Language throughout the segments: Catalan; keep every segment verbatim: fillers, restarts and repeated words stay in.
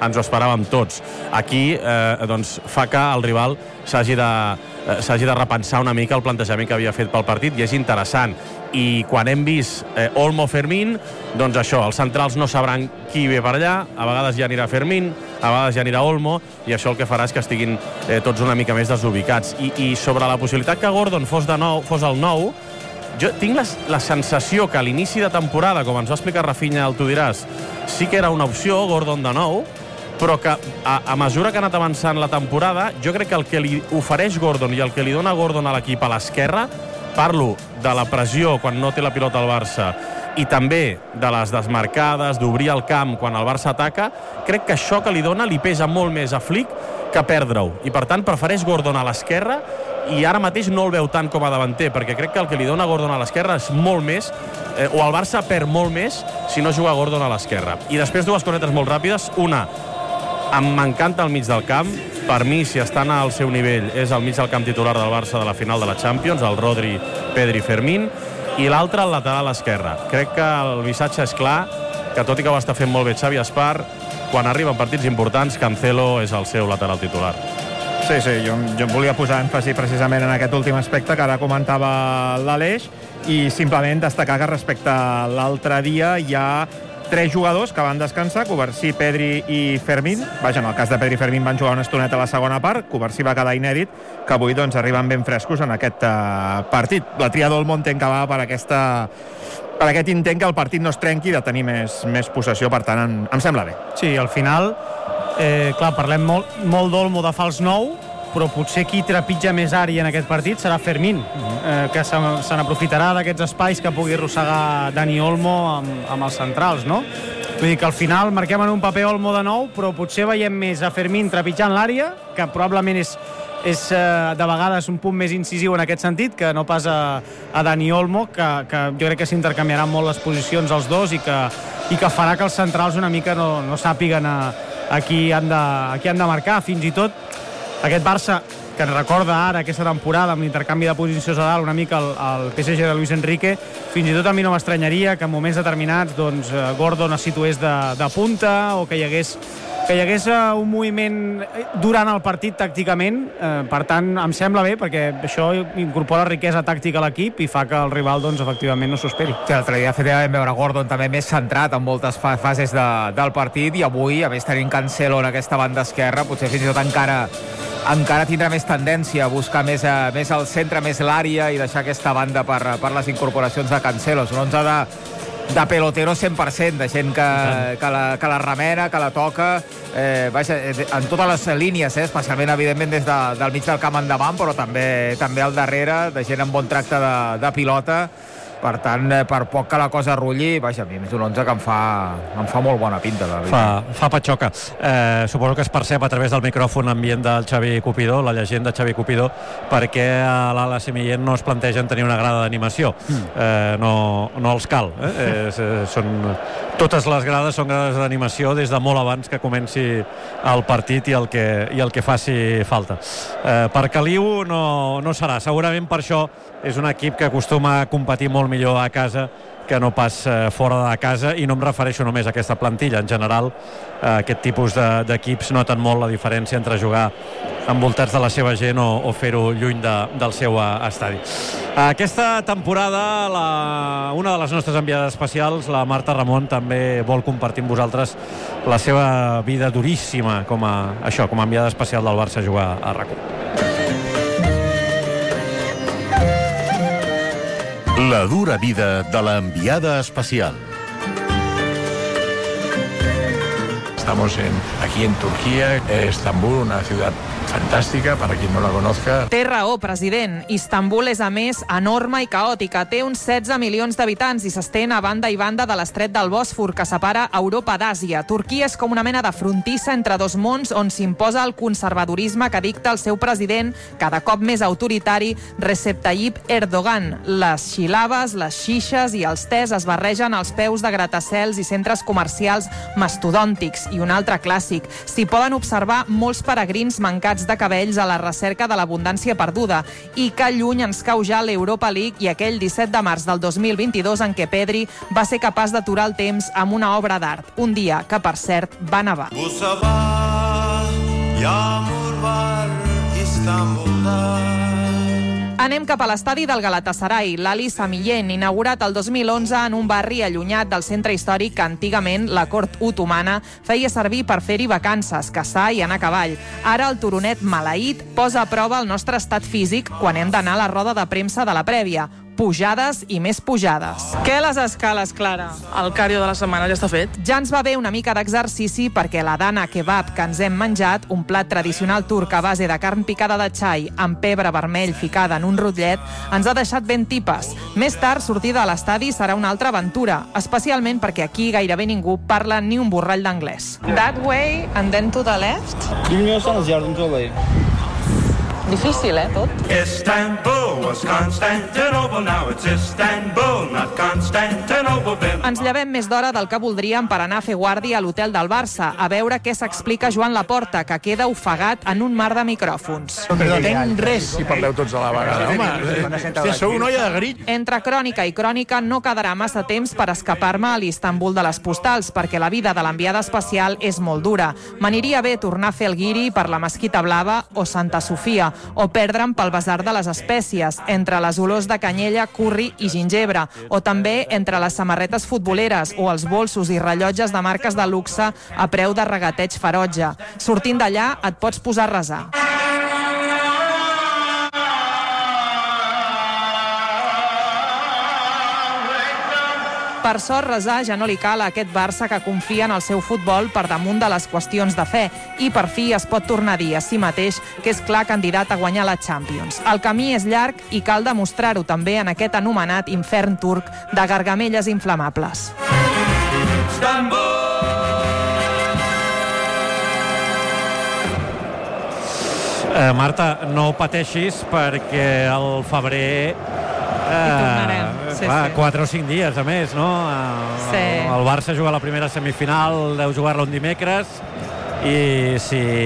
ens ho esperàvem tots. Aquí eh, doncs, fa que el rival s'hagi de, eh, s'hagi de repensar una mica el plantejament que havia fet pel partit, i és interessant. I quan hem vist eh, Olmo-Fermín, doncs això, els centrals no sabran qui ve per allà, a vegades ja anirà Fermín, a vegades ja anirà Olmo, i això el que farà és que estiguin eh, tots una mica més desubicats. I, i sobre la possibilitat que Gordon fos, de nou, fos el nou, jo tinc la, la sensació que a l'inici de temporada, com ens va explicar Rafinha, el tu diràs, sí que era una opció, Gordon de nou, però que a, a mesura que ha anat avançant la temporada, jo crec que el que li ofereix Gordon i el que li dona Gordon a l'equip a l'esquerra, parlo de la pressió quan no té la pilota al Barça i també de les desmarcades, d'obrir el camp quan el Barça ataca, crec que això que li dona li pesa molt més a Flick que perdre-ho. I per tant prefereix Gordon a l'esquerra, i ara mateix no el veu tant com a davanter, perquè crec que el que li dona Gordon a l'esquerra és molt més, eh, o el Barça perd molt més si no juga Gordon a l'esquerra. I després dues cosetes molt ràpides. Una, m'encanta el mig del camp. Per mi, si estan al seu nivell, és el mig del camp titular del Barça de la final de la Champions, el Rodri, Pedri, Fermín, i l'altre, el lateral esquerre. Crec que el missatge és clar, que tot i que ho està fent molt bé Xavi Espar, quan arriben partits importants, Cancelo és el seu lateral titular. Sí, sí, jo, jo volia posar èmfasi precisament en aquest últim aspecte que ara comentava l'Aleix, i simplement destacar que respecte a l'altre dia hi ha tres jugadors que van descansar, Covarsí, Pedri i Fermín. Vaja, en el cas de Pedri i Fermín van jugar una estoneta a la segona part, Covarsí va quedar inèdit, que avui doncs, arriben ben frescos en aquest uh, partit. La tria d'Olmo entenc que va per, aquesta, per aquest intent que el partit no es trenqui de tenir més, més possessió, per tant em, em sembla bé. Sí, al final, eh, clar, parlem molt, molt d'Olmo de fals nou, però potser qui trepitja més àrea en aquest partit serà Fermín, eh, que se, se n'aprofitarà d'aquests espais que pugui arrossegar Dani Olmo amb, amb els centrals, no? Vull dir que al final marquem en un paper Olmo de nou, però potser veiem més a Fermín trepitjant l'àrea, que probablement és, és eh, de vegades un punt més incisiu en aquest sentit, que no pas a, a Dani Olmo, que, que jo crec que s'intercanviaran molt les posicions els dos, i que, i que farà que els centrals una mica no, no sàpiguen a, a, qui han de, a qui han de marcar. Fins i tot aquest Barça, que ens recorda ara aquesta temporada amb l'intercanvi de posicions a dalt una mica el, el P S G de Luis Enrique, fins i tot a mi no m'estranyaria que en moments determinats doncs, Gordon es situés de, de punta, o que hi hagués, que hi hagués un moviment durant el partit tàcticament. Eh, per tant, em sembla bé, perquè això incorpora riquesa tàctica a l'equip i fa que el rival doncs, efectivament no s'ho esperi. Sí, l'altre dia vam veure Gordon també més centrat en moltes fa fases de, del partit, i avui, a més tenint Cancelo en aquesta banda esquerra, potser fins i tot encara encara tindrà més tendència a buscar més, a, més al centre, més l'àrea, i deixar aquesta banda per, per les incorporacions de Cancelo. És un onze de, de pelotero cent per cent, de gent que, que, la, que la remena, que la toca, eh, vaja, en totes les línies, eh, especialment, evidentment, des de, del mig del camp endavant, però també, també al darrere, de gent amb bon tracte de, de pilota. Per tant, per poc que la cosa rulli, vaja, a mi és un onze que em fa, em fa molt bona pinta. Fa, fa patxoca. Eh, suposo que es percep a través del micròfon ambient del Xavi Cupidó, la llegenda Xavi Cupidó, perquè a l'ala semillent no es plantegen tenir una grada d'animació. Mm. Eh, no, no els cal. Eh? Eh, són, totes les grades són grades d'animació des de molt abans que comenci el partit i el que, i el que faci falta. Eh, per Caliu no, no serà. Segurament per això és un equip que acostuma a competir molt millor a casa que no pas eh, fora de casa, i no em refereixo només a aquesta plantilla. En general, eh, aquest tipus d'equips de, noten molt la diferència entre jugar envoltats de la seva gent o, o fer-ho lluny de, del seu estadi. Aquesta temporada, la, una de les nostres enviades especials, la Marta Ramon, també vol compartir amb vosaltres la seva vida duríssima com a, això, com a enviada especial del Barça a jugar a RAC u. La dura vida de la enviada especial. Estamos en, aquí en Turquía, Estambul, una ciudad fantàstica, per a qui no la conozca. Té raó, president. Istanbul és, a més, enorme i caòtica. Té uns setze milions d'habitants i s'estén a banda i banda de l'estret del Bòsfor, que separa Europa d'Àsia. Turquia és com una mena de frontissa entre dos mons, on s'imposa el conservadorisme que dicta el seu president, cada cop més autoritari, Recep Tayyip Erdogan. Les xilabes, les xixes i els tés es barregen als peus de gratacels i centres comercials mastodòntics. I un altre clàssic. S'hi poden observar molts peregrins mancats buits de cabells a la recerca de l'abundància perduda i que lluny ens cau ja l'Europa League i aquell disset de març del dos mil vint-i-dos en què Pedri va ser capaç d'aturar el temps amb una obra d'art. Un dia que, per cert, va nevar. Bu sabah yağmur var İstanbul'da. Anem cap a l'estadi del Galatasaray. l'Ali Sami Yen, inaugurat el dos mil onze en un barri allunyat del centre històric que antigament la cort otomana feia servir per fer-hi vacances, caçar i anar a cavall. Ara el turonet maleït posa a prova el nostre estat físic quan hem d'anar a la roda de premsa de la prèvia. Pujades i més pujades. Què les escales, Clara? El càrdio de la setmana ja està fet? Ja ens va bé una mica d'exercici perquè la dana kebab que ens hem menjat, un plat tradicional turc a base de carn picada de xai amb pebre vermell ficada en un rotllet, ens ha deixat ben tipes. Més tard, sortir de l'estadi serà una altra aventura, especialment perquè aquí gairebé ningú parla ni un borrall d'anglès. That way and then to the left? Bilmiyorsanız yardımcı olayım. Difícil, eh, tot? Istanbul was Constantinople, now it's Istanbul, not Constantinople. Ens llevem més d'hora del que voldríem per anar a fer guàrdia a l'hotel del Barça, a veure què s'explica Joan Laporta, que queda ofegat en un mar de micròfons. No entenc res. Si parleu tots a la vegada. Home, si sou una olla de grill. Entre crònica i crònica no quedarà massa temps per escapar-me a l'Istanbul de les postals, perquè la vida de l'enviada espacial és molt dura. M'aniria bé tornar a fer el guiri per la Mesquita Blava o Santa Sofia, o perdre'm pel Basar de les Espècies, entre les olors de canyella, curri i gingebre, o també entre les samarretes futboleres o els bolsos i rellotges de marques de luxe a preu de regateig ferotge. Sortint d'allà et pots posar a resar. Per sort, resar ja no li cal a aquest Barça que confia en el seu futbol per damunt de les qüestions de fe i per fi es pot tornar a dir a si mateix que és clar candidat a guanyar la Champions. El camí és llarg i cal demostrar-ho també en aquest anomenat infern turc de gargamelles inflamables. Eh, Marta, no ho pateixis perquè al febrer Hi tornarem. Sí, clar, sí. quatre o cinc dies, a més, no? El, Sí. el Barça juga la primera semifinal, deu jugar-la un dimecres, i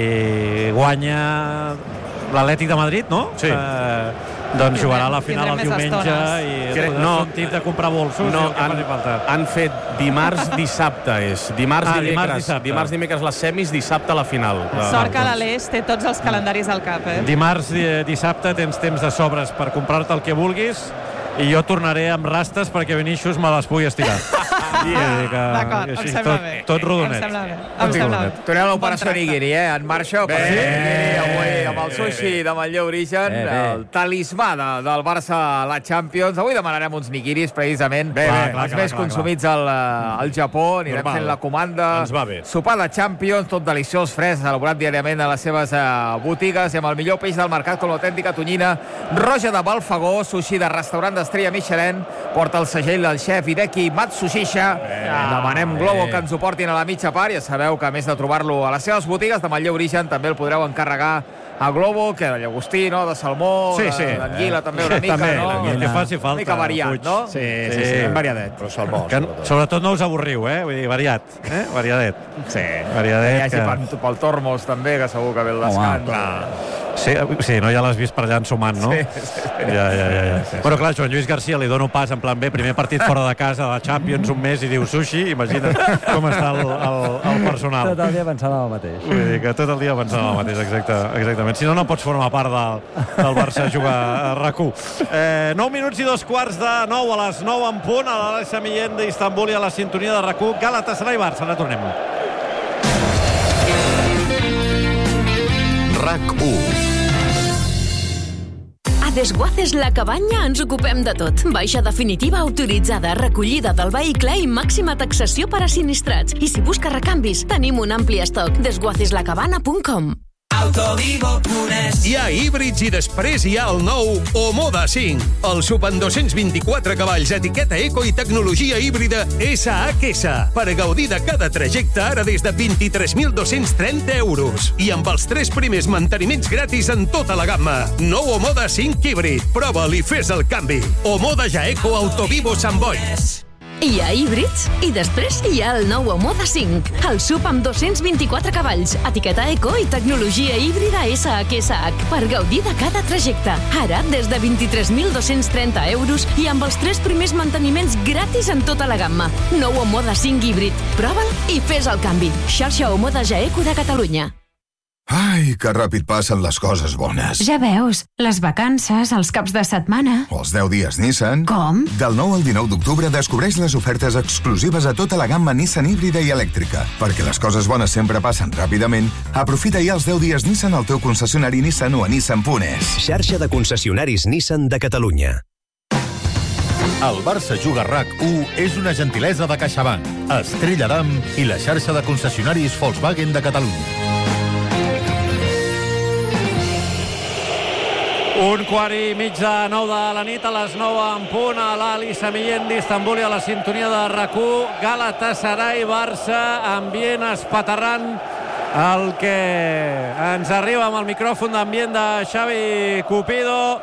si guanya l'Atlètic de Madrid, no? Sí. Eh, doncs jugarà la final el Tindrem més diumenge estones. i Crec- no, no, sentit de comprar bolsos. No, i el que han, faci falta. han fet dimarts, dissabte, és. Dimarts, Ah, dimecres, dimarts, dissabte. dimarts, dimecres les semis, dissabte la final. Sort que l'Aleix té tots els calendaris al cap, eh? Dimarts, di- dissabte, tens temps de sobres per comprar-te el que vulguis, i jo tornaré amb rastes perquè Vinícius me les pugui estirar. Yeah. D'acord, em sembla tot, bé. Tot rodonet. Em sembla bé. Em sembla bé. Tornem a Bon l'operació tracte. Nigiri, eh? En marxa, operació Nigiri, avui amb el sushi de Manlleu Origen, Bé, bé. el talismà de, del Barça a la Champions. Avui demanarem uns nigiris, precisament, Bé, bé, clar, els clar, més clar, consumits al, eh, al Japó. Anirem Normal. fent la comanda. Ens va bé. Sopar de Champions, tot deliciós, fresc, elaborat diàriament a les seves eh, botigues, i amb el millor peix del mercat, com l'autèntica tonyina roja de Balfagó, sushi de restaurant d'Estrella Michelin, porta el segell del xef Hideki Matsushisha. Demanem Globo que ens ho portin a la mitja part. Ja sabeu que, a més de trobar-lo a les seves botigues de Manlleu Origen, també el podreu encarregar a Globo, que de llagostí, no? De salmó, Sí, de- sí. d'anguila, també una mica, També, no? El que faci falta. Una mica variat, Puig. no? Sí, sí, sí, sí, variadet. Però salmó, Que, sobretot. sobretot no us avorriu, eh? Vull dir, variat. Eh? Variadet. Sí. Variadet. Hi hagi pel, pel Tormos, també, que segur que ve el descans. clar. Sí, sí, no, ja l'has vist per allà ensumant, no? Sí, sí, sí. Ja, ja, ja. ja. Però clar, Joan Lluís Garcia li dono pas en plan B, primer partit fora de casa de la Champions, un mes, i diu sushi, imagina't com està el, el, el personal. Tot el dia pensava el mateix. Vull dir que tot el dia pensava el mateix, exacte, exactament. Si no, no pots formar part del, del Barça a jugar a R A C U. Eh, nou minuts i dos quarts de nou, a les nou en punt, a l'Aleix Sami Yen d'Istanbul i a la sintonia de R A C U, Galatasaray-Barça. Ara tornem. R A C U. A Desguaces La Cabanya ens ocupem de tot. Baixa definitiva autoritzada, recollida del vehicle i màxima taxació per a sinistrats. I si busca recanvis, tenim un ampli estoc. desguaces la cabana punt com. Hi ha híbrids i després hi ha el nou Omoda cinc. El sub amb dos-cents vint-i-quatre cavalls, etiqueta eco i tecnologia híbrida S H S. Per gaudir de cada trajecte ara des de vint-i-tres mil dos-cents trenta euros. I amb els tres primers manteniments gratis en tota la gamma. Nou Omoda cinc híbrid. Prova'l i fes el canvi. Omoda Jaeco Autovivo Sant Boi. hi ha híbrids i després hi ha el nou Omoda cinc. El sub amb dos-cents vint-i-quatre cavalls, etiqueta eco i tecnologia híbrida S H S H per gaudir de cada trajecte. Ara, des de vint-i-tres mil dos-cents trenta euros i amb els tres primers manteniments gratis en tota la gamma. Nou Omoda cinc híbrid. Prova'l i fes el canvi. Xarxa Omoda Jaeco de Catalunya. Ai, que ràpid passen les coses bones. Ja veus, les vacances, els caps de setmana... O els deu dies Nissan. Com? Del nou al dinou d'octubre descobreix les ofertes exclusives a tota la gamma Nissan híbrida i elèctrica. Perquè les coses bones sempre passen ràpidament, aprofita ja els deu dies Nissan al teu concessionari Nissan o a nissan punt es. Xarxa de concessionaris Nissan de Catalunya. El Barça Juga RAC u és una gentilesa de CaixaBank, Estrella Damm i la xarxa de concessionaris Volkswagen de Catalunya. Un quart i mig de nou de la nit, a les nou en punt, a l'Ali Samillén d'Istanbul i a la sintonia de RAC u. Galatasaray, Barça, ambient espaterrant, el que ens arriba amb el micròfon d'ambient de Xavi Cupido.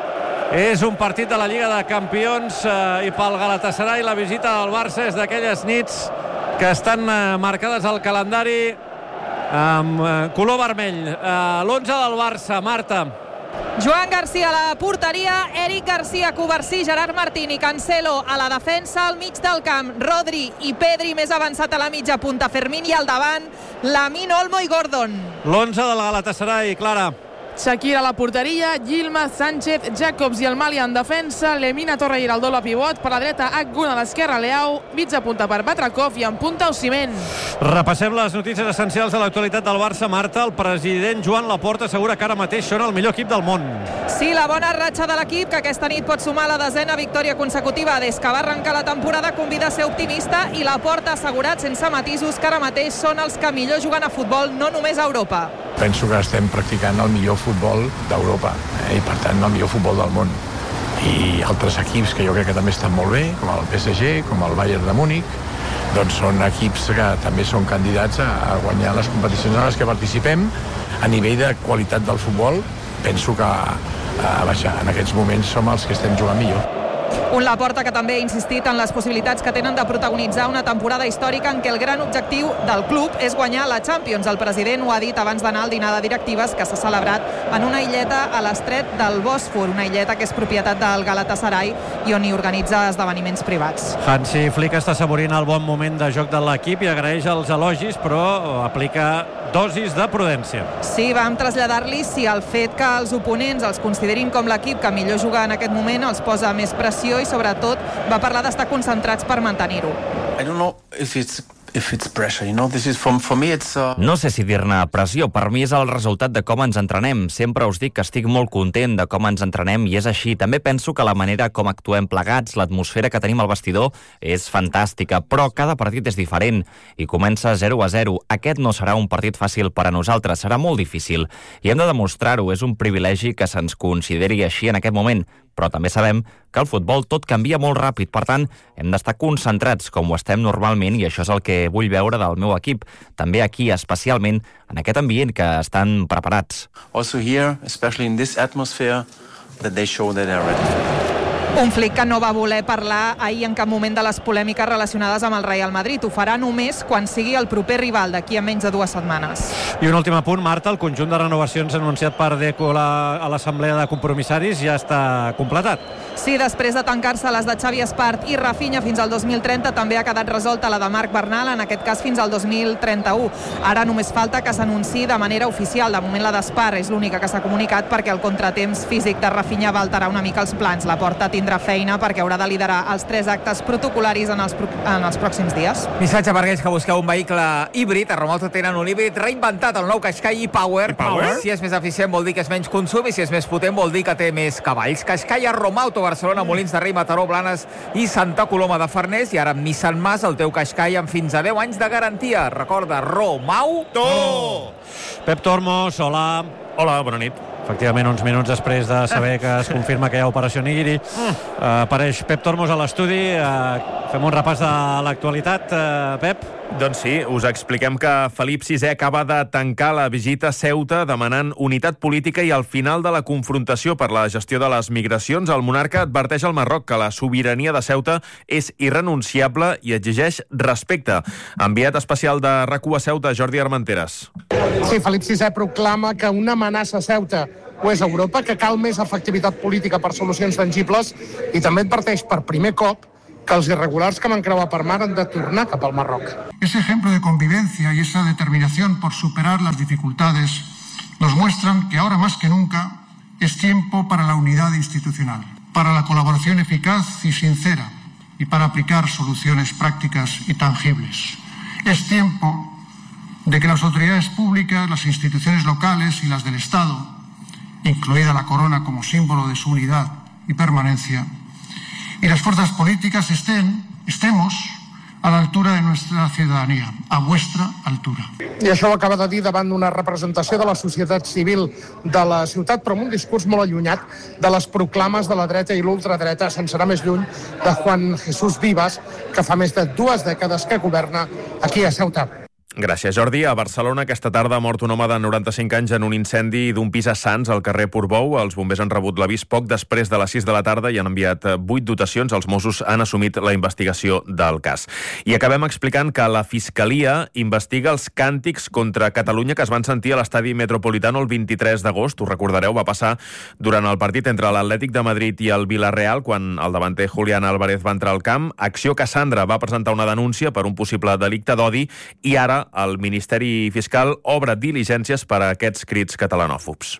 És un partit de la Lliga de Campions eh, i pel Galatasaray la visita del Barça és d'aquelles nits que estan eh, marcades al calendari amb eh, color vermell. Eh, l'onze del Barça, Marta. Joan Garcia a la porteria, Eric Garcia, Covarsí, Gerard Martín i Cancelo a la defensa, al mig del camp, Rodri i Pedri més avançat a la mitja punta, Fermín i al davant, Lamine, Olmo i Gordon. L'onze del Galatasaray, Clara. Shakir a la porteria, Yilmaz, Sánchez, Jacobs i el Mali en defensa, Lemina, Torreira, el doble pivot, per la dreta Akgun, a l'esquerra Leao, mitja punta per Batrakov i en punta Osimhen. Repassem les notícies essencials de l'actualitat del Barça. Marta, el president Joan Laporta assegura que ara mateix són el millor equip del món. Sí, la bona ratxa de l'equip, que aquesta nit pot sumar la desena victòria consecutiva des que va arrencar la temporada, convida a ser optimista i Laporta ha assegurat sense matisos que ara mateix són els que millor juguen a futbol, no només a Europa. Penso que estem practicant el millor futbol d'Europa eh, i per tant el millor futbol del món, i altres equips que jo crec que també estan molt bé, com el P S G, com el Bayern de Múnich, doncs són equips que també són candidats a guanyar les competicions en les que participem. A nivell de qualitat del futbol penso que a baixar, en aquests moments som els que estem jugant millor. Un Laporta que també ha insistit en les possibilitats que tenen de protagonitzar una temporada històrica en què el gran objectiu del club és guanyar la Champions. El president ho ha dit abans d'anar al dinar de directives que s'ha celebrat en una illeta a l'estret del Bòsfor, una illeta que és propietat del Galatasaray i on hi organitza esdeveniments privats. Hansi Flick està saborint el bon moment de joc de l'equip i agraeix els elogis, però aplica dosis de prudència. Sí, vam traslladar-li si el fet que els oponents els considerin com l'equip que millor juga en aquest moment els posa més pressió i sobretot va parlar d'estar concentrats per mantenir-ho. I don't know if it's if it's pressure, you know, this is from for me it's uh... No sé si dir-ne pressió, per mi és el resultat de com ens entrenem. Sempre us dic que estic molt content de com ens entrenem i és així. També penso que la manera com actuem plegats, l'atmosfera que tenim al vestidor és fantàstica, però cada partit és diferent i comença zero a zero. Aquest no serà un partit fàcil per a nosaltres, serà molt difícil i hem de demostrar-ho. És un privilegi que se'ns consideri així en aquest moment, però també sabem que el futbol tot canvia molt ràpid, per tant, hem d'estar concentrats com ho estem normalment i això és el que vull veure del meu equip, també aquí, especialment en aquest ambient que estan preparats. Also here, especially in this atmosphere, that they show that they're ready. Un Flick que no va voler parlar ahir en cap moment de les polèmiques relacionades amb el Real Madrid. Ho farà només quan sigui el proper rival d'aquí a menys de dues setmanes. I un últim apunt, Marta, el conjunt de renovacions anunciat per Deco a l'assemblea de compromissaris ja està completat. Sí, després de tancar-se les de Xavi Espart i Rafinha fins al dos mil trenta, també ha quedat resolta la de Marc Bernal, en aquest cas fins al dos mil trenta-u. Ara només falta que s'anunciï de manera oficial. De moment la d'Espart és l'única que s'ha comunicat perquè el contratemps físic de Rafinha va alterar una mica els plans. La Porta tindrà feina perquè haurà de liderar els tres actes protocolaris en els, pro en els pròxims dies. Missatge per aquells que busqueu un vehicle híbrid. A Romauto tenen un híbrid reinventat, el nou Qashqai e-Power. E-Power? Si és més eficient vol dir que és menys consum i si és més potent vol dir que té més cavalls. Qashqai a Romauto, Barcelona, Molins de Rei, Mataró, Blanes i Santa Coloma de Farners. I ara amb Nissan Mas, el teu Qashqai amb fins a deu anys de garantia. Recorda, Romauto! Pep Tormos, hola. Hola, bona nit. Efectivament, uns minuts després de saber que es confirma que hi ha operació Nigiri, uh, apareix Pep Tormos a l'estudi. Uh, fem un repàs de l'actualitat. Uh, Pep? Doncs sí, us expliquem que Felip sisè acaba de tancar la visita a Ceuta demanant unitat política i al final de la confrontació per la gestió de les migracions, el monarca adverteix al Marroc que la sobirania de Ceuta és irrenunciable i exigeix respecte. Enviat especial de R A C u a Ceuta, Jordi Armenteres. Sí, Felip sisè proclama que una amenaça a Ceuta ho és a Europa, que cal més efectivitat política per solucions tangibles i també adverteix per primer cop que els irregulars que van creuar per mar han de tornar cap al Marroc. Ese ejemplo de convivencia y esa determinación por superar las dificultades nos muestran que ahora más que nunca es tiempo para la unidad institucional, para la colaboración eficaz y sincera y para aplicar soluciones prácticas y tangibles. Es tiempo de que las autoridades públicas, las instituciones locales y las del Estado, incluida la corona como símbolo de su unidad y permanencia, y las fuerzas políticas estén, estemos a la altura de nuestra ciudadanía, a vuestra altura. I això ho acaba de dir davant d'una representació de la societat civil de la ciutat, però amb un discurs molt allunyat de les proclames de la dreta i l'ultradreta, sense anar més lluny, de Juan Jesús Vivas, que fa més de dues dècades que governa aquí a Ceuta. Gràcies, Jordi. A Barcelona aquesta tarda ha mort un home de noranta-cinc anys en un incendi d'un pis a Sants, al carrer Portbou. Els bombers han rebut l'avís poc després de les sis de la tarda i han enviat vuit dotacions. Els Mossos han assumit la investigació del cas. I acabem explicant que la Fiscalia investiga els càntics contra Catalunya que es van sentir a l'estadi Metropolitano el vint-i-tres d'agost. Us recordareu, va passar durant el partit entre l'Atlètic de Madrid i el Villarreal, quan el davanter Julián Álvarez va entrar al camp. Acció Cassandra va presentar una denúncia per un possible delicte d'odi i ara el Ministeri Fiscal obre diligències per a aquests crits catalanòfobs.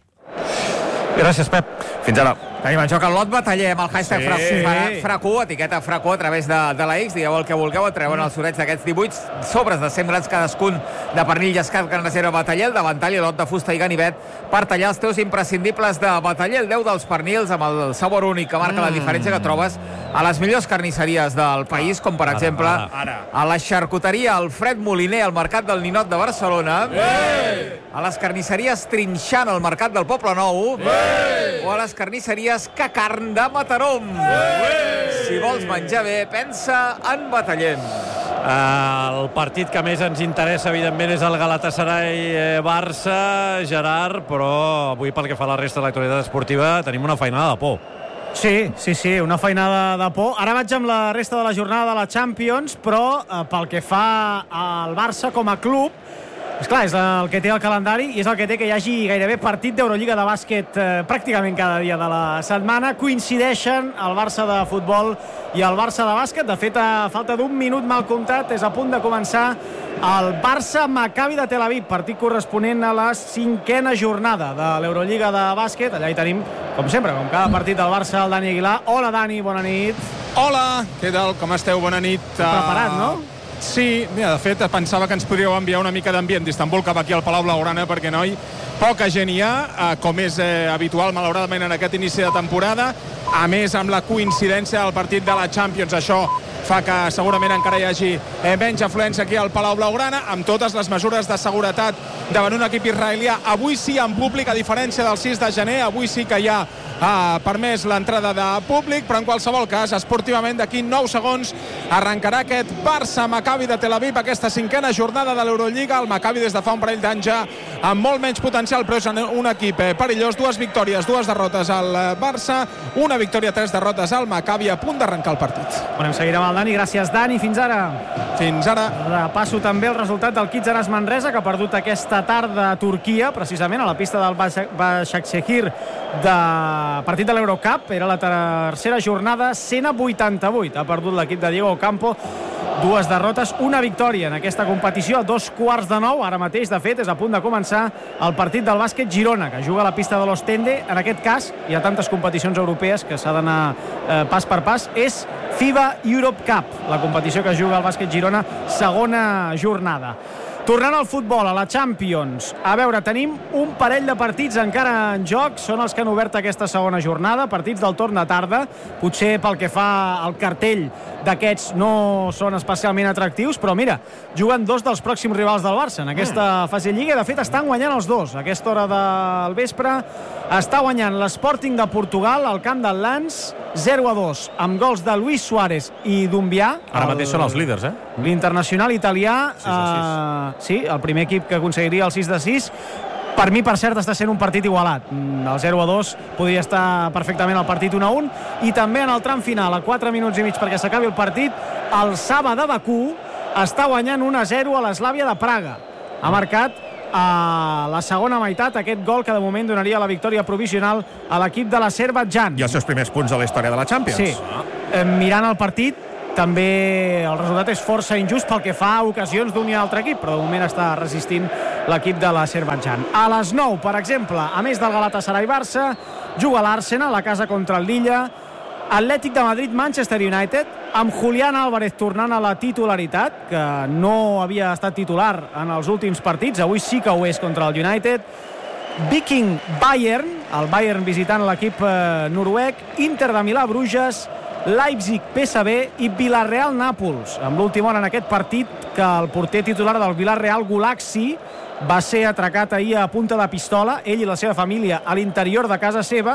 Gràcies, Pep. Fins ara. Tenim en joc el lot bataller amb el hashtag Sí. F R A C U, etiqueta F R A C U a través de, de la X, digueu el que vulgueu, et treuen el sorteig d'aquests divuit sobres de cent grans cadascun de pernil llescat Gran Reserva Bataller, el davantall i lot de fusta i ganivet per tallar els teus imprescindibles de Bataller, el deu dels pernils amb el sabor únic que marca mm. la diferència que trobes a les millors carnisseries del país, com per ara, exemple ara, ara. a la xarcuteria Alfred Moliner al Mercat del Ninot de Barcelona, Ei! a les carnisseries Trinxant al Mercat del Poble Nou, Ei! o a les carnisseries Cacarn de Mataró. Si vols menjar bé, pensa en Bataller. Uh, el partit que més ens interessa, evidentment, és el Galatasaray-Barça, Gerard, però avui, pel que fa a la resta de l'actualitat esportiva, tenim una feinada de por. Sí, sí, sí, una feinada de por. Ara vaig amb la resta de la jornada de la Champions, però eh, pel que fa al Barça com a club, esclar, és el que té el calendari i és el que té que hi hagi gairebé partit d'Eurolliga de bàsquet eh, pràcticament cada dia de la setmana. Coincideixen el Barça de futbol i el Barça de bàsquet. De fet, a falta d'un minut mal comptat, és a punt de començar el Barça-Maccabi de Tel Aviv, partit corresponent a la cinquena jornada de l'Eurolliga de bàsquet. Allà hi tenim, com sempre, com cada partit del Barça, el Dani Aguilar. Hola, Dani, bona nit. Hola, què tal? Com esteu? Bona nit. Preparat, no? Sí, mira, de fet, pensava que ens podríeu enviar una mica d'ambient d'Istanbul cap aquí al Palau Blaugrana, perquè, noi, poca gent hi ha, eh, com és eh, habitual, malauradament, en aquest inici de temporada. A més, amb la coincidència del partit de la Champions, això fa que segurament encara hi hagi eh, menys afluència aquí al Palau Blaugrana, amb totes les mesures de seguretat davant un equip israelià. Avui sí en públic, a diferència del sis de gener, avui sí que hi ha ha permès l'entrada de públic, però en qualsevol cas, esportivament, d'aquí nou segons arrencarà aquest Barça-Maccabi de Tel Aviv, aquesta cinquena jornada de l'Eurolliga. El Maccabi des de fa un parell d'anys ja amb molt menys potencial, però és un equip perillós. Dues victòries, dues derrotes al Barça, una victòria, tres derrotes al Maccabi, a punt d'arrencar el partit. Anem seguint amb el Dani. Gràcies, Dani. Fins ara. Fins ara. Repasso també el resultat del Kitzaras Manresa, que ha perdut aquesta tarda a Turquia, precisament a la pista del Başakşehir de partit de l'Eurocup. Era la tercera jornada, cent a vuitanta-vuit. Ha perdut l'equip de Diego Campo. Dues derrotes, una victòria en aquesta competició a dos quarts de nou. Ara mateix, de fet, és a punt de començar el partit del bàsquet Girona, que juga a la pista de l'Ostende. En aquest cas, hi ha tantes competicions europees que s'ha d'anar eh, pas per pas. És FIBA Europe Cup, la competició que juga el bàsquet Girona, segona jornada. Tornant al futbol, a la Champions. A veure, tenim un parell de partits encara en joc. Són els que han obert aquesta segona jornada. Partits del torn de tarda. Potser pel que fa al cartell d'aquests no són especialment atractius, però mira, juguen dos dels pròxims rivals del Barça en aquesta fase de Lliga. De fet, estan guanyant els dos. A aquesta hora del vespre està guanyant l'Sporting de Portugal al camp del Lens zero a dos, amb gols de Luis Suárez i Dumbià. Ara mateix són els líders, eh? L'internacional italià, eh, sí, el primer equip que aconseguiria el sis de sis. Per mi, per cert, està sent un partit igualat. El zero a dos podria estar perfectament el partit un a un. I també en el tram final, a quatre minuts i mig perquè s'acabi el partit, el Saba de Bakú està guanyant un a zero a l'Slavia de Praga. Ha marcat a la segona meitat aquest gol que de moment donaria la victòria provisional a l'equip de l'Azerbaidjan. I els seus primers punts de la història de la Champions. Sí. Eh, mirant el partit, també el resultat és força injust pel que fa a ocasions d'un i altre equip, però de moment està resistint l'equip de l'Azerbaidjan. A les nou, per exemple, a més del Galatasaray-Barça, juga l'Arsenal a casa contra el Lilla, Atlètic de Madrid-Manchester United, amb Julián Álvarez tornant a la titularitat, que no havia estat titular en els últims partits, avui sí que ho és contra el United, Viking-Bayern, el Bayern visitant l'equip eh, noruec, Inter de Milà-Bruges, Leipzig-P S V i Villarreal-Nàpols, amb l'última hora en aquest partit que el porter titular del Villarreal, Gulaxi, va ser atracat ahir a punta de pistola, ell i la seva família a l'interior de casa seva.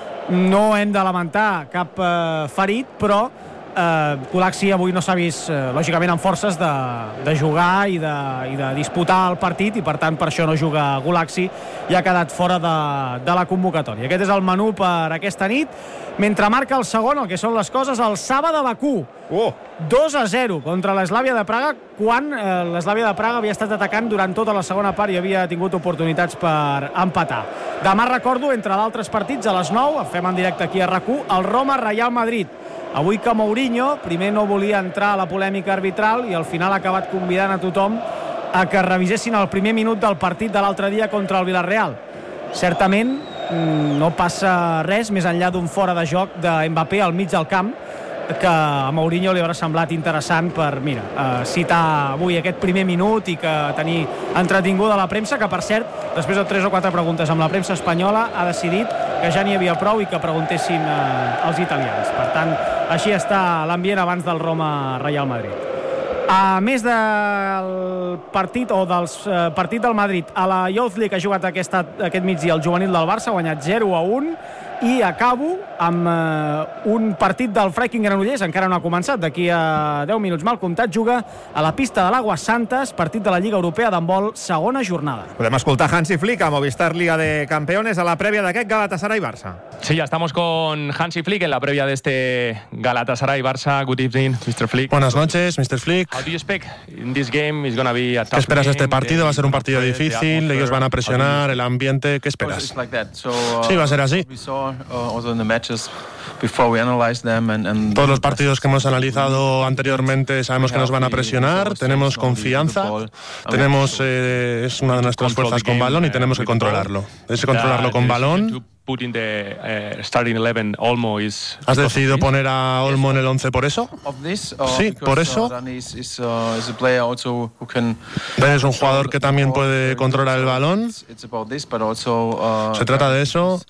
No hem de lamentar cap eh, ferit, però eh, Gulaxi avui no s'ha vist, eh, lògicament, amb forces de, de jugar i de, i de disputar el partit, i per tant per això no juga Gulaxi i ha quedat fora de, de la convocatòria. Aquest és el menú per aquesta nit. Mentre marca el segon, el que són les coses, el Saba de Bakú. Oh. dos a zero contra l'Slavia de Praga, quan eh, l'Slavia de Praga havia estat atacant durant tota la segona part i havia tingut oportunitats per empatar. Demà, recordo, entre d'altres partits, a les nou, fem en directe aquí a R A C u, el Roma-Reial Madrid. Avui que Mourinho primer no volia entrar a la polèmica arbitral i al final ha acabat convidant a tothom a que revisessin el primer minut del partit de l'altre dia contra el Villarreal. Certament no passa res més enllà d'un fora de joc de Mbappé al mig del camp, que a Mourinho li haurà semblat interessant per, mira, eh, citar avui aquest primer minut i que tenir entretinguda la premsa, que per cert, després de tres o quatre preguntes amb la premsa espanyola, ha decidit que ja n'hi havia prou i que preguntessin eh, els italians. Per tant, així està l'ambient abans del Roma-Reial Madrid. A més del partit o del eh, partit del Madrid, a la Youth League ha jugat aquesta, aquest migdia el juvenil del Barça, ha guanyat zero a un, i acabo amb eh, un partit del Freiking Granollers, encara no ha començat, d'aquí a deu minuts mal comptat, juga a la pista de l'Aguas Santas, partit de la Lliga Europea d'handbol, segona jornada. Podem escoltar Hansi Flick a Movistar Liga de Campeones a la prèvia d'aquest Galatasaray-Barça. Sí, ya estamos con Hansi Flick en la previa de este Galatasaray-Barça. Good evening, mister Flick. Buenas noches, mister Flick. How do you expect in this game? Is gonna be a tough ¿Qué esperas de game. este partido? Va a ser un partido difícil, ellos van a presionar, el ambiente, ¿qué esperas? Sí, va a ser así. Todos los partidos que hemos analizado anteriormente sabemos que nos van a presionar, tenemos confianza, tenemos eh, es una de nuestras fuerzas con balón y tenemos que controlarlo. Es controlarlo con balón. ¿Has decidido poner a Olmo en el once por eso? Sí, por eso. Ben es un jugador que también puede controlar el balón. Se trata de eso.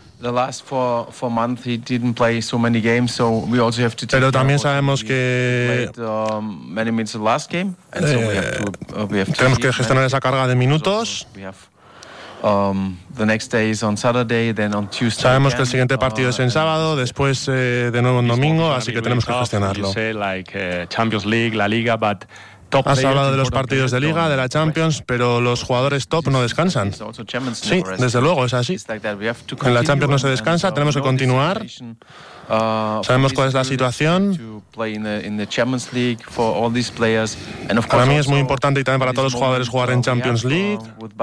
Pero también sabemos que eh, tenemos que gestionar esa carga de minutos. Sabemos que el siguiente partido es en sábado, después eh, de nuevo en domingo, así que tenemos que gestionarlo. Has hablado de los partidos de Liga, de la Champions, pero los jugadores top no descansan. Sí, desde luego, es así. En la Champions no se descansa, tenemos que continuar. Sabemos cuál es la situación. Para mí es muy importante y también para todos los jugadores jugar en Champions League.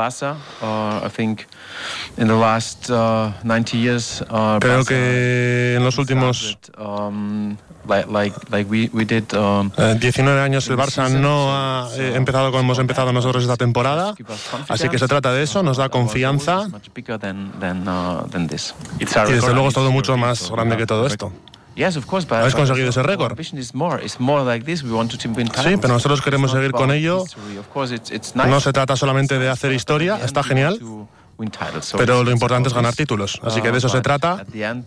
Creo que en los últimos diecinueve años el Barça no ha eh, empezado como hemos empezado nosotros esta temporada, así que se trata de eso, nos da confianza y desde luego es todo mucho más grande que todo esto. ¿Habéis conseguido ese récord? Sí, pero nosotros queremos seguir con ello. No se trata solamente de hacer historia, está genial, pero lo importante es ganar títulos, así que de eso se trata.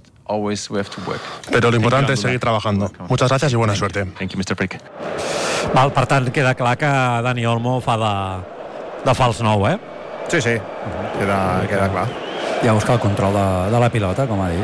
Però l'important és seguir trabajando. Muchas gracias y buena suerte. Thank you, mister Frick. Val, per tant, queda clar que Dani Olmo fa de, de fals nou, eh? Sí, sí, queda, queda clar. Ja busca el control de, de la pilota, com ha dit.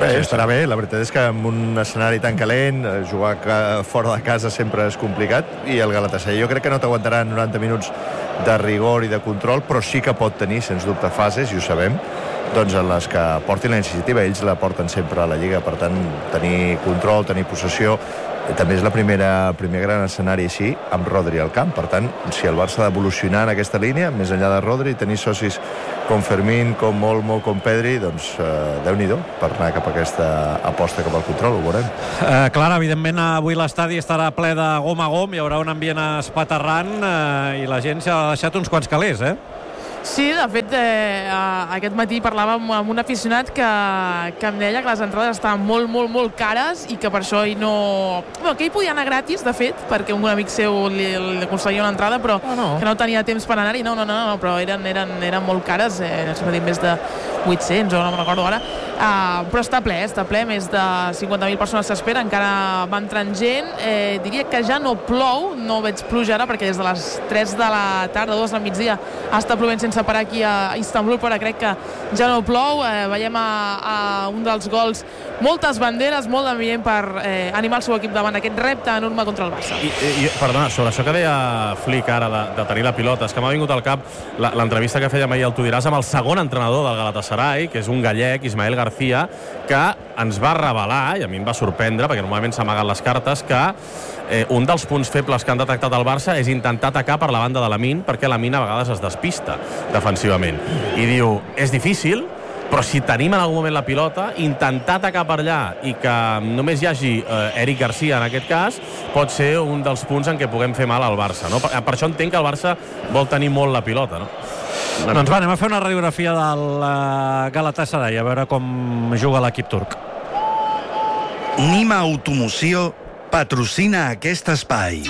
Bé, estarà bé, la veritat és que en un escenari tan calent, jugar fora de casa sempre és complicat, i el Galatasaray jo crec que no t'aguantarà noranta minuts de rigor i de control, però sí que pot tenir, sens dubte, fases, i ho sabem, doncs en les que portin la iniciativa. Ells la porten sempre a la Lliga, per tant, tenir control, tenir possessió. També és la primera primer gran escenari així, amb Rodri al camp. Per tant, si el Barça ha d'evolucionar en aquesta línia, més enllà de Rodri, tenir socis com Fermín, com Olmo, com Pedri, doncs eh, Déu-n'hi-do per anar cap a aquesta aposta cap al control, ho veurem. Eh, Clara, evidentment avui l'estadi estarà ple de gom a gom, hi haurà un ambient espaterrant eh, i la gent s'ha deixat uns quants calés, eh? Sí, de fet, eh, aquest matí parlava amb, amb un aficionat que, que em deia que les entrades estaven molt, molt, molt cares i que per això ell no... Bueno, que ell podia anar gratis, de fet, perquè un amic seu li, li aconseguia una entrada, però oh, no. que no tenia temps per anar-hi. No, no, no, no, però eren, eren, eren molt cares, eh, no sé dir, més de vuit-cents, o no me'n recordo ara. Uh, però està ple, està ple, més de cinquanta mil persones s'espera, encara va entrant gent. Eh, diria que ja no plou, no veig pluja ara, perquè des de les tres de la tarda, dos del migdia, està plovent sense parar aquí a Istanbul, però crec que ja no plou. Eh, veiem a, a un dels gols moltes banderes, molt d'ambient per eh, animar el seu equip davant aquest repte enorme contra el Barça. I, i, perdona, sobre això que deia Flick ara de, de tenir la pilota, és que m'ha vingut al cap l'entrevista que fèiem ahir al Tu diràs amb el segon entrenador del Galatasaray, que és un gallec, Ismael García, que ens va revelar, i a mi em va sorprendre, perquè normalment s'ha amagat les cartes, que eh, un dels punts febles que han detectat el Barça és intentar atacar per la banda de Lamine, perquè Lamine a vegades es despista defensivament. I diu, és difícil, però si tenim en algun moment la pilota, intentar atacar per allà i que només hi hagi eh, Eric Garcia en aquest cas, pot ser un dels punts en què puguem fer mal al Barça, no? Per, per això entenc que el Barça vol tenir molt la pilota, no? Doncs va, anem a fer una radiografia del uh, Galatasaray, a veure com juga l'equip turc. Nima Automoció patrocina aquest espai.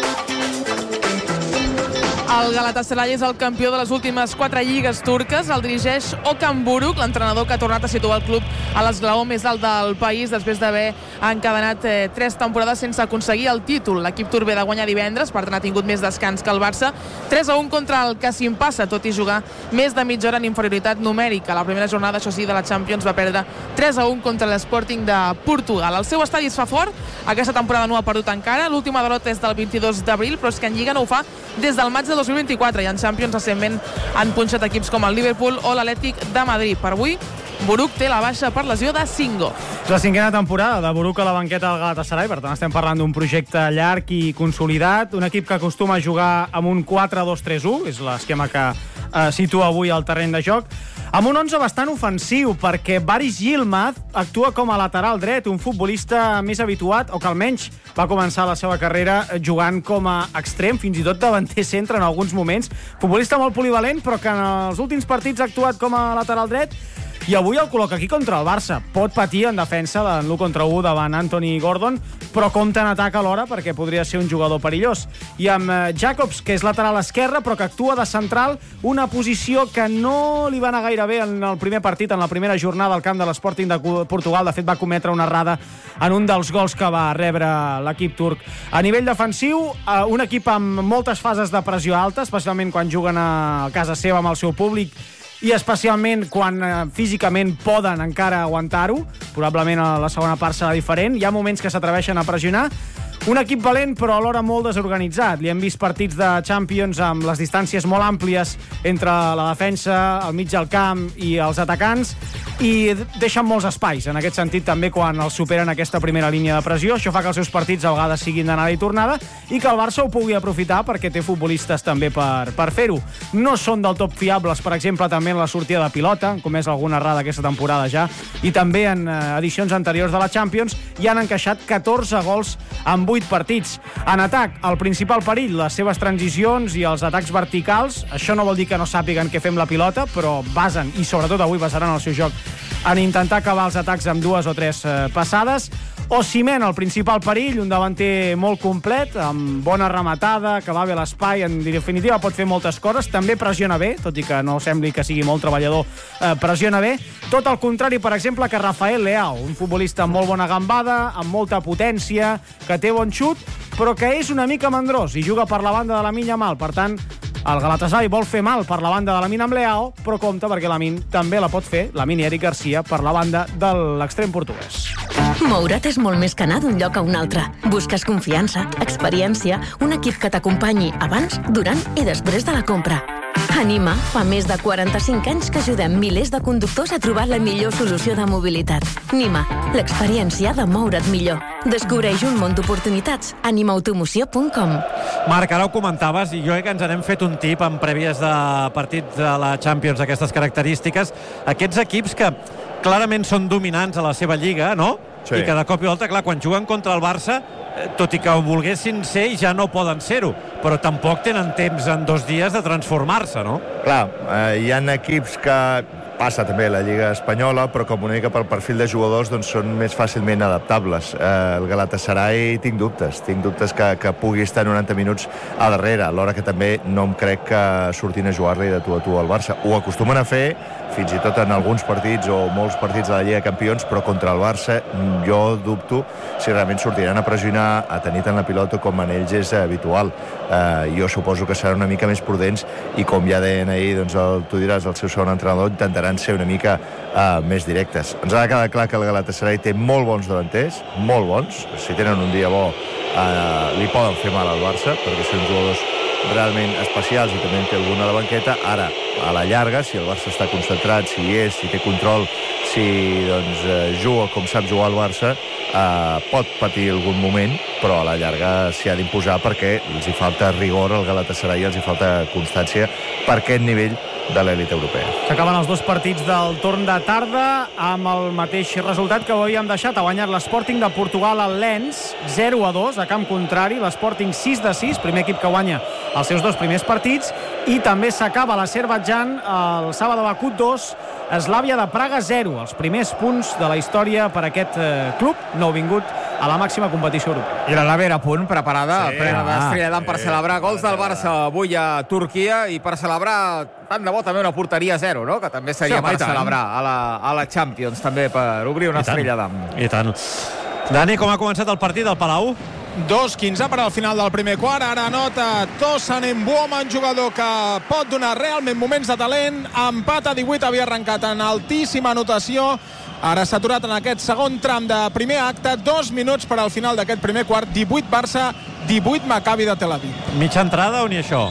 El Galatasaray és el campió de les últimes quatre lligues turques. El dirigeix Okan Buruk, l'entrenador que ha tornat a situar el club a l'esglaó més alt del país després d'haver encadenat eh, tres temporades sense aconseguir el títol. L'equip turc ve de guanyar divendres, per tant ha tingut més descans que el Barça. tres a un contra el Kasim Passa, tot i jugar més de mitja hora en inferioritat numèrica. La primera jornada, això sí, de la Champions va perdre tres a un contra l'Sporting de Portugal. El seu estadi es fa fort. Aquesta temporada no ha perdut encara. L'última derrota és del vint-i-dos d'abril, però és que en Lliga no ho fa des del maig de dos mil vint-i-quatre, i en Champions recentment han punxat equips com el Liverpool o l'Atlètic de Madrid. Per avui, Buruk té la baixa per lesió de Singo. És la cinquena temporada de Buruk a la banqueta del Galatasaray, per tant estem parlant d'un projecte llarg i consolidat, un equip que acostuma a jugar amb un quatre dos tres u, és l'esquema que eh, situa avui al terreny de joc, amb un onze bastant ofensiu, perquè Baris Yilmaz actua com a lateral dret, un futbolista més habituat, o que almenys va començar la seva carrera jugant com a extrem, fins i tot davanter centre en alguns moments. Futbolista molt polivalent, però que en els últims partits ha actuat com a lateral dret, i avui el col·loca aquí contra el Barça. Pot patir en defensa en l'u contra u davant Anthony Gordon, però compta en atac alhora perquè podria ser un jugador perillós. I amb Jacobs, que és lateral esquerre, però que actua de central, una posició que no li va anar gaire bé en el primer partit, en la primera jornada al camp de l'Sporting de Portugal. De fet, va cometre una errada en un dels gols que va rebre l'equip turc. A nivell defensiu, un equip amb moltes fases de pressió alta, especialment quan juguen a casa seva amb el seu públic, i especialment quan eh, físicament poden encara aguantar-ho. Probablement a la segona part serà diferent. Hi ha moments que s'atreveixen a pressionar. Un equip valent, però alhora molt desorganitzat. Li hem vist partits de Champions amb les distàncies molt àmplies entre la defensa, el mig del camp i els atacants, i deixen molts espais. En aquest sentit, també quan els superen aquesta primera línia de pressió, això fa que els seus partits a vegades siguin d'anada i tornada, i que el Barça ho pugui aprofitar perquè té futbolistes també per, per fer-ho. No són del tot fiables, per exemple, també en la sortida de pilota, com és alguna errada aquesta temporada ja, i també en eh, edicions anteriors de la Champions, i han encaixat catorze gols en vuit partits. En atac, el principal perill, les seves transicions i els atacs verticals. Això no vol dir que no sàpiguen què fem la pilota, però basen, i sobretot avui basaran el seu joc, en intentar acabar els atacs amb dues o tres eh, passades. Osimhen, el principal perill, un davanter molt complet, amb bona rematada, que va bé a l'espai, en definitiva pot fer moltes coses, també pressiona bé, tot i que no sembli que sigui molt treballador, eh, pressiona bé. Tot el contrari, per exemple, que Rafael Leao, un futbolista amb molt bona gambada, amb molta potència, que té bon xut, però que és una mica mandrós i juga per la banda de Lamine Yamal. Per tant, El Galatasaray vol fer mal per la banda de Lamine amb Leao, però compte perquè Lamine també la pot fer, Lamine i Eric Garcia, per la banda de l'extrem portuguès. Moure't és molt més que anar d'un lloc a un altre. Busques confiança, experiència, un equip que t'acompanyi abans, durant i després de la compra. Anima fa més de quaranta-cinc anys que ajudem milers de conductors a trobar la millor solució de mobilitat. Nima, l'experiència de moure't millor. Descobreix un món d'oportunitats. anima automoció punt com. Marc, ara ho comentaves, i jo crec que ens n'hem fet un tip en prèvies de partits de la Champions d'aquestes característiques. Aquests equips que clarament són dominants a la seva lliga, no? Sí. I que de cop i volta, clar, quan juguen contra el Barça, tot i que ho volguessin ser, ja no poden ser-ho, però tampoc tenen temps en dos dies de transformar-se, no? Clar, eh, hi ha equips que passa també a la Lliga Espanyola, però com una mica pel perfil de jugadors doncs són més fàcilment adaptables. Eh, el Galatasaray tinc dubtes, tinc dubtes que, que pugui estar noranta minuts a darrere, alhora que també no em crec que surtin a jugar-li de tu a tu al Barça. Ho acostumen a fer, fins i tot en alguns partits o molts partits de la Lliga de Campions, però contra el Barça jo dubto si realment sortiran a pressionar, a tenir tant la pilota com en ells és habitual. Eh, jo suposo que seran una mica més prudents i com ja deien ahir, doncs el, tu diràs, el seu segon entrenador intentaran ser una mica uh, més directes. Ens ha de quedar clar que el Galatasaray té molt bons davanters, molt bons. Si tenen un dia bo, uh, li poden fer mal al Barça, perquè són jugadors realment especials i també en té alguna a la banqueta. Ara, a la llarga, si el Barça està concentrat, si hi és, si té control, si doncs, uh, juga com sap jugar el Barça, uh, pot patir algun moment, però a la llarga s'hi ha d'imposar perquè els hi falta rigor al Galatasaray, els hi falta constància per aquest nivell de l'elit europea. S'acaben els dos partits del torn de tarda amb el mateix resultat que ho havíem deixat. Ha guanyat l'Sporting de Portugal al Lens zero a dos a camp contrari, l'Sporting sis de sis, primer equip que guanya els seus dos primers partits, i també s'acaba l'Azerbaidjan el Sàbado Bakú dos, Slavia de Praga zero, els primers punts de la història per aquest eh, club nouvingut a la màxima competició europea. I la nevera a punt, preparada, sí, plena d'Estrella d'Am per sí, celebrar gols del Barça avui a Turquia i per celebrar tant de bo també una porteria zero, no? Que també seria sí, per celebrar a la, a la Champions, també per obrir una Estrella d'Am. I tant. Dani, com ha començat el partit del Palau? dos quinze per al final del primer quart. Ara anota Tosan Mbuoma, un jugador que pot donar realment moments de talent. Empat a divuit, havia arrencat en altíssima anotació. Ara s'ha aturat en aquest segon tram de primer acte. Dos minuts per al final d'aquest primer quart. divuit Barça, divuit Maccabi de Tel Aviv. Mitja entrada o ni això?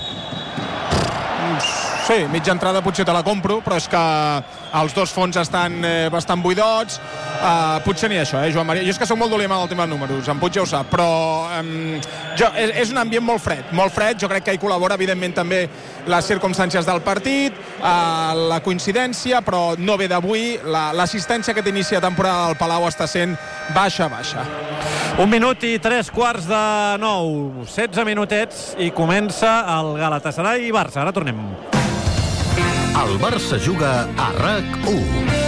Sí, mitja entrada potser te la compro, però és que els dos fons estan eh, bastant buidots. Uh, potser ni això, eh, Joan Maria? Jo és que soc molt dolent amb el tema de números, en Puig ja ho sap, però um, jo, és, és un ambient molt fred, molt fred. Jo crec que hi col·labora, evidentment, també les circumstàncies del partit, uh, la coincidència, però no ve d'avui. L'assistència la, que t'inicia temporada del Palau està sent baixa, baixa. Un minut i tres quarts de nou, setze minutets, i comença el Galatasaray i Barça. Ara tornem. El Barça juga a RAC u.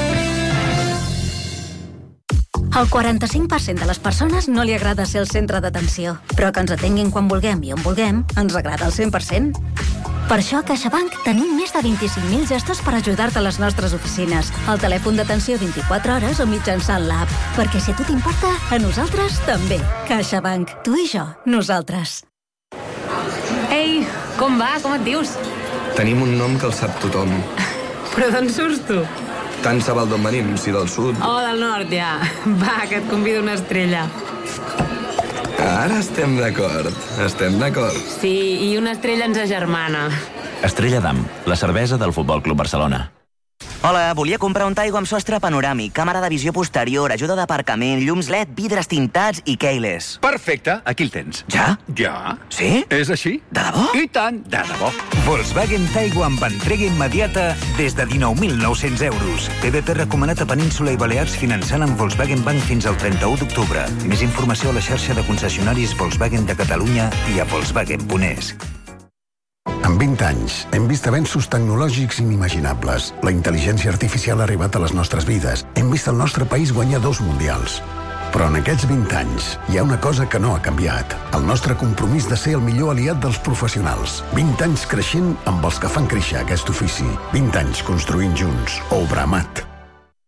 Al quaranta-cinc per cent de les persones no li agrada ser el centre d'atenció, però que ens atenguin quan vulguem i on vulguem ens agrada al cent per cent. Per això a CaixaBank tenim més de vint-i-cinc mil gestors per ajudar-te a les nostres oficines, al telèfon d'atenció vint-i-quatre hores o mitjançant l'app. Perquè si a tu t'importa, a nosaltres també. CaixaBank, tu i jo, nosaltres. Ei, com va? Com et dius? Tenim un nom que el sap tothom. Però d'on surts tu? Tant se val d'on venim, si del sud. Oh, del nord, ja. Va, que et convido una estrella. Ara estem d'acord, estem d'acord. Sí, i una estrella ens agermana. Estrella d'Am, la cervesa del Futbol Club Barcelona. Hola, volia comprar un Taigo amb sostre panoràmic, càmera de visió posterior, ajuda d'aparcament, llums L E D, vidres tintats i keyless. Perfecte, aquí el tens. Ja? Ja. Sí? És així? De debò? I tant, de debò. Volkswagen Taigo amb entrega immediata des de dinou mil nou-cents euros. T V P recomanat a Península i Balears finançant amb Volkswagen Bank fins al trenta-u d'octubre. Més informació a la xarxa de concessionaris Volkswagen de Catalunya i a volkswagen punt es. En vint anys, hem vist avenços tecnològics inimaginables. La intel·ligència artificial ha arribat a les nostres vides. Hem vist el nostre país guanyar dos mundials. Però en aquests vint anys hi ha una cosa que no ha canviat. El nostre compromís de ser el millor aliat dels professionals. vint anys creixent amb els que fan créixer aquest ofici. vint anys construint junts. Obramat.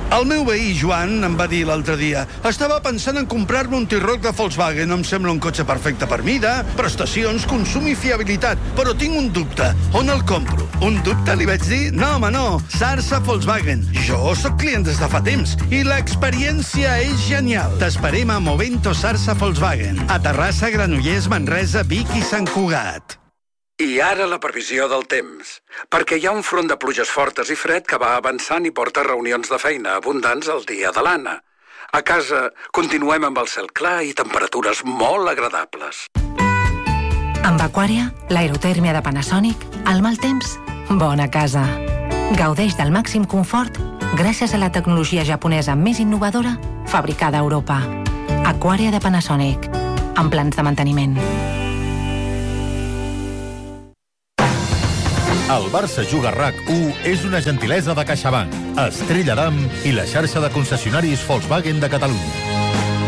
El meu veí, Joan, em va dir l'altre dia: estava pensant en comprar-me un T-Roc de Volkswagen. Em sembla un cotxe perfecte per mida, prestacions, consum i fiabilitat. Però tinc un dubte. On el compro? Un dubte, li vaig dir? No, home, no. Sarsa Volkswagen. Jo sóc client des de fa temps i l'experiència és genial. T'esperem a Movento Sarsa Volkswagen. A Terrassa, Granollers, Manresa, Vic i Sant Cugat. I ara la previsió del temps, perquè hi ha un front de pluges fortes i fred que va avançant i porta reunions de feina abundants el dia de l'Anna. A casa continuem amb el cel clar i temperatures molt agradables. Amb Aquària, l'aerotèrmia de Panasonic, al mal temps, bona casa. Gaudeix del màxim confort gràcies a la tecnologia japonesa més innovadora fabricada a Europa. Aquària de Panasonic, amb plans de manteniment. El Barça Juga RAC u és una gentilesa de CaixaBank, Estrella d'Am i la xarxa de concessionaris Volkswagen de Catalunya.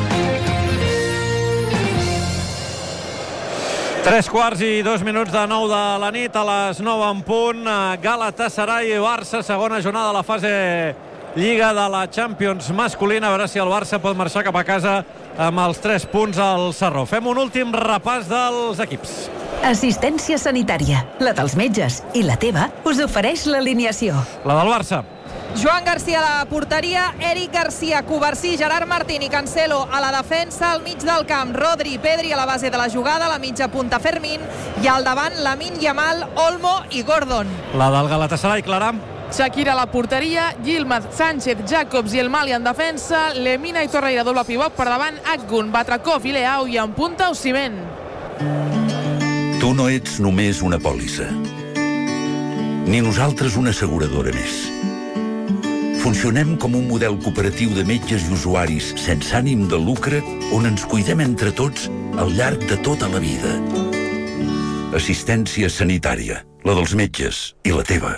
Tres quarts i dos minuts de nou de la nit, a les nou en punt. Galatasaray i Barça, segona jornada de la fase Lliga de la Champions masculina. A veure si el Barça pot marxar cap a casa amb els tres punts al Sarró. Fem un últim repàs dels equips. Assistència sanitària, la dels metges i la teva, us ofereix l'alineació. La del Barça. Joan Garcia a la porteria, Eric Garcia, Covarsí, Gerard Martín i Cancelo a la defensa, al mig del camp, Rodri i Pedri a la base de la jugada, a la mitja punta Fermín i al davant Lamine Yamal, Olmo i Gordon. La del Galatasaray, Clara. Shakira a la porteria, Yilmaz, Sánchez, Jacobs i El Mali en defensa, Lemina i Torreira doble pivot, per davant Akgun, Batrakov i Leao i en punta Osimhen. Tu no ets només una pòlissa, ni nosaltres una asseguradora més. Funcionem com un model cooperatiu de metges i usuaris sense ànim de lucre on ens cuidem entre tots al llarg de tota la vida. Assistència sanitària, la dels metges i la teva.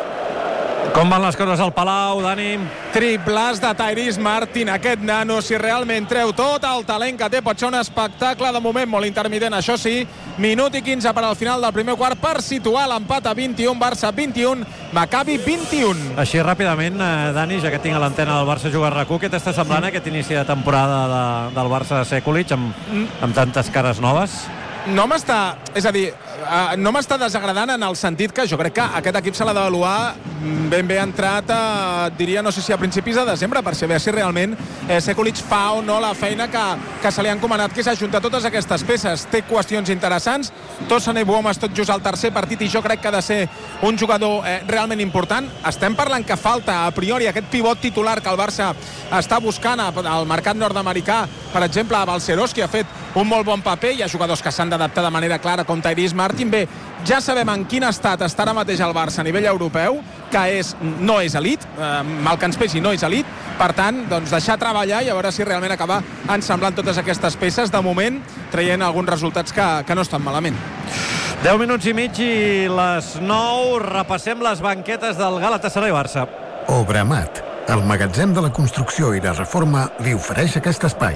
Com van les coses al Palau, Dani? Triplàs de Tyrese Martin. Aquest nano, si realment treu tot el talent que té, pot ser un espectacle de moment molt intermitent, això sí. Minut i quinze per al final del primer quart per situar l'empat a vint-i-un, Barça vint-i-un, Maccabi vint-i-un. Així ràpidament, eh, Dani, ja que tinc a l'antena del Barça Juga RAC u, què t'està semblant mm. aquest inici de temporada de, del Barça Sekulic amb, mm. amb tantes cares noves? No m'està, és a dir, uh, no m'està desagradant en el sentit que jo crec que aquest equip se l'ha d'avaluar ben bé entrat, uh, diria, no sé si a principis de desembre, per saber si realment eh, Sekulic fa o no la feina que, que se li ha encomanat, que és ajuntar totes aquestes peces. Té qüestions interessants, Tosané Buomas tot just al tercer partit i jo crec que ha de ser un jugador eh, realment important. Estem parlant que falta a priori aquest pivot titular que el Barça està buscant al mercat nord-americà. Per exemple, Balcerowski ha fet un molt bon paper, hi ha jugadors que s'han d'adaptar de manera clara com Tyrese Martin. Bé, ja sabem en quin estat està ara mateix el Barça a nivell europeu, que és, no és elit, eh, mal que ens pesi, no és elit. Per tant, doncs deixar treballar i a veure si realment acaba ensemblant totes aquestes peces, de moment traient alguns resultats que, que no estan malament. deu minuts i mig i les nou. Repassem les banquetes del Galatasaray Barça. Obramat, el magatzem de la construcció i la reforma, li ofereix aquest espai.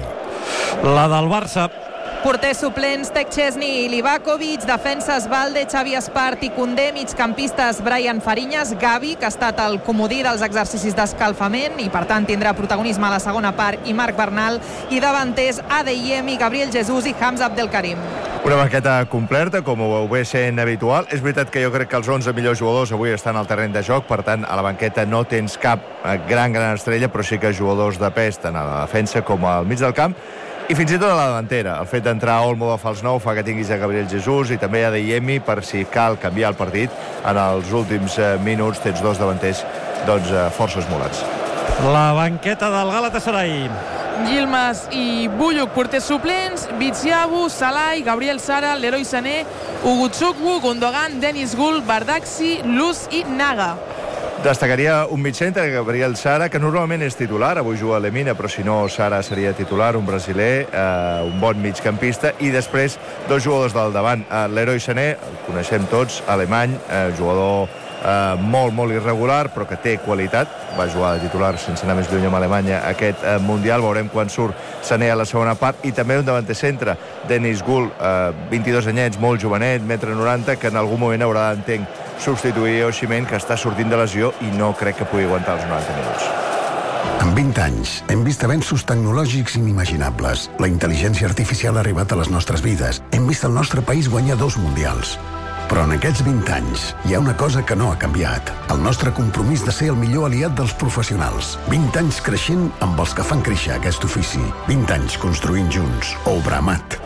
La del Barça. Porters suplents, Tec Chesney i Livakovic, defenses Valde, Xavi Espart i Koundé, migcampistes Brian Fariñas, Gavi, que ha estat el comodí dels exercicis d'escalfament i per tant tindrà protagonisme a la segona part, i Marc Bernal, i davanters Adeyemi, Gabriel Jesús i Hamza Abdelkarim. Una banqueta completa, com ho ve sent habitual. És veritat que jo crec que els onze millors jugadors avui estan al terreny de joc, per tant, a la banqueta no tens cap gran, gran estrella, però sí que jugadors de pes, tant a la defensa com al mig del camp, i fins i tot a la davantera. El fet d'entrar Olmo de fals nou fa que tinguis a Gabriel Jesús i també a Adeyemi per si cal canviar el partit. En els últims minuts tens dos davanters doncs, força esmolats. La banqueta del Galatasaray. Yilmaz i Bullock, porters suplents, Bitsiabu, Salai, Gabriel Sara, Leroy Sané, Ugutsukwu, Gundogan, Dennis Gul, Bardaxi, Luz i Naga. Destacaria un mitjcentre, Gabriel Sara, que normalment és titular, avui juga a Lemina, però si no, Sara seria titular, un brasiler, eh, un bon migcampista, i després dos jugadors del davant. Eh, Leroy Sané, el coneixem tots, alemany, eh, jugador eh, molt, molt irregular, però que té qualitat. Va jugar de titular, sense anar més lluny amb Alemanya, aquest eh, Mundial. Veurem quan surt Sané a la segona part. I també un davanter centre, Dennis Gul, eh, vint-i-dos anyets, molt jovenet, metre noranta, que en algun moment haurà, entenc, substituir Osimhen, que està sortint de lesió i no crec que pugui aguantar els noranta minuts. En vint anys hem vist avenços tecnològics inimaginables. La intel·ligència artificial ha arribat a les nostres vides. Hem vist el nostre país guanyar dos mundials. Però en aquests vint anys hi ha una cosa que no ha canviat. El nostre compromís de ser el millor aliat dels professionals. vint anys creixent amb els que fan créixer aquest ofici. vint anys construint junts. Obramat.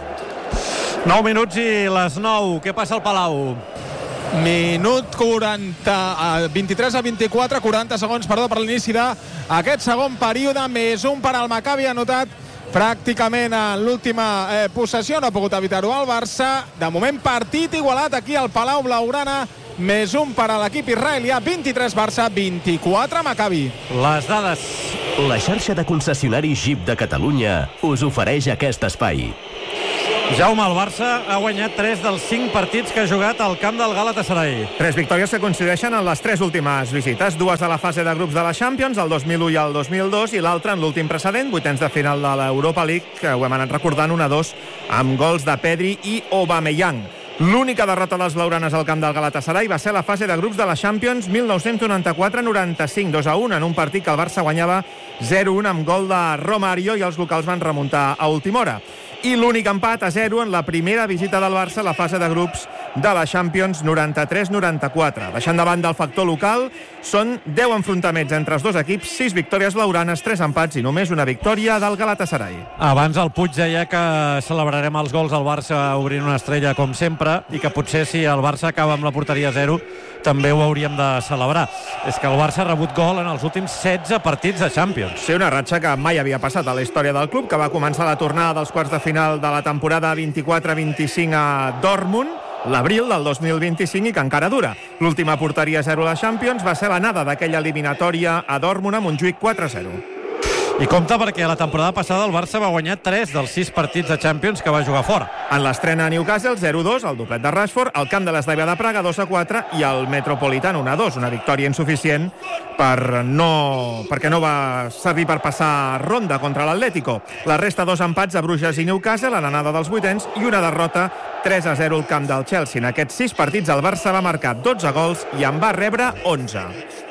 nou minuts i les nou. Què passa al Palau? Minut quaranta, vint-i-tres a vint-i-quatre, quaranta segons, perdó, per l'inici d'aquest segon període, més un per al Maccabi, anotat pràcticament en l'última eh, possessió, no ha pogut evitar-ho el Barça. De moment, partit igualat aquí al Palau Blaugrana, més un per a l'equip israelià, vint-i-tres Barça, vint-i-quatre Maccabi. Les dades. La xarxa de concessionaris Jeep de Catalunya us ofereix aquest espai. Jaume, el Barça ha guanyat tres dels cinc partits que ha jugat al camp del Galatasaray. Tres victòries que coincideixen en les tres últimes visites. Dues a la fase de grups de la Champions, el dos mil u i el dos mil dos, i l'altra en l'últim precedent, vuitens de final de l'Europa League, que ho hem anat recordant, un a dos, amb gols de Pedri i Aubameyang. L'única derrota dels blaugranes al camp del Galatasaray va ser la fase de grups de la Champions mil nou-cents noranta-quatre noranta-cinc, dos a un, en un partit que el Barça guanyava zero a un amb gol de Romario i els locals van remuntar a última hora. I l'únic empat a zero en la primera visita del Barça a la fase de grups de la Champions noranta-tres noranta-quatre. Deixant de banda el factor local, són deu enfrontaments entre els dos equips, sis victòries blaugranes, tres empats i només una victòria del Galatasaray. Abans el Puig deia que celebrarem els gols al Barça obrint una estrella com sempre i que potser si el Barça acaba amb la porteria zero també ho hauríem de celebrar. És que el Barça ha rebut gol en els últims setze partits de Champions. Sí, una ratxa que mai havia passat a la història del club, que va començar la tornada dels quarts de final de la temporada vint-i-quatre vint-i-cinc a Dortmund, l'abril del dos mil vint-i-cinc, i que encara dura. L'última porteria zero a la Champions va ser l'anada d'aquella eliminatòria a Dortmund a Montjuïc quatre a zero. I compte perquè la temporada passada el Barça va guanyar tres dels sis partits de Champions que va jugar fora. En l'estrena a Newcastle, zero a dos, el doblet de Rashford, el camp de l'Eslavia de Praga, dos a quatre, i el Metropolitano, un a dos, una victòria insuficient per no, perquè no va servir per passar ronda contra l'Atlético. La resta, dos empats a Bruges i Newcastle a l'anada dels vuitens i una derrota tres a zero al camp del Chelsea. En aquests sis partits el Barça va marcar dotze gols i en va rebre onze.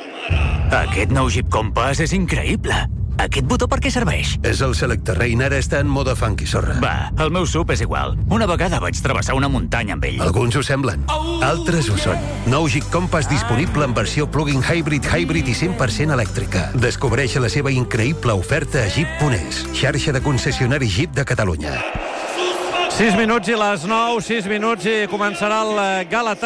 Aquest nou Jeep Compass és increïble. Aquest botó per què serveix? És el Selecta Rain, ara està en mode funky, sorra. Va, el meu sub és igual. Una vegada vaig travessar una muntanya amb ell. Alguns ho semblen, altres ho són. Nou Jeep Compass disponible en versió plug-in hybrid, hybrid i cent per cent elèctrica. Descobreix la seva increïble oferta a Jeep punt es, xarxa de concessionaris Jeep de Catalunya. sis minuts i les nou, sis minuts i començarà el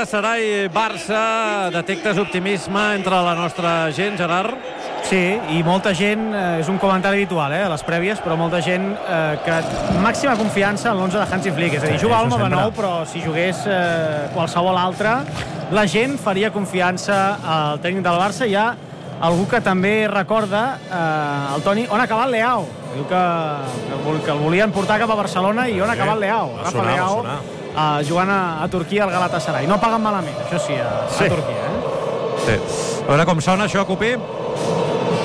Galatasaray-Barça. Detectes optimisme entre la nostra gent, Gerard? Sí, i molta gent, eh, és un comentari habitual, eh, a les prèvies, però molta gent eh, que màxima confiança en l'onze de Hansi Flick. És a dir, Sí, juga això Olmo de sempre. nou, però si jugués eh, qualsevol altre, la gent faria confiança al tècnic del Barça. Hi ha algú que també recorda, eh, el Toni, on ha acabat Leao. Diu que, que, vol- que el volien portar cap a Barcelona i on ha acabat Leao. va Rafa sonar, va Leao, sonar. eh, jugant a, a Turquia al Galatasaray. No paguen malament, això sí, a, Sí. a Turquia. Eh? Sí. A veure com sona això, Copí.